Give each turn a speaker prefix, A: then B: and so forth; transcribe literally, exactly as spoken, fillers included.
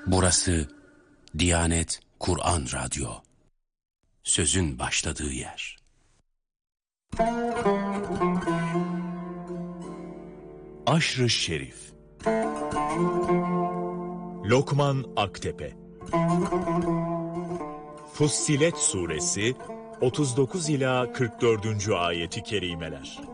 A: Burası Diyanet Kur'an Radyo. Sözün başladığı yer.
B: Aşr-ı Şerif. Lokman Aktepe. Fussilet Suresi otuz dokuz ila kırk dördüncü ayeti kerimeler.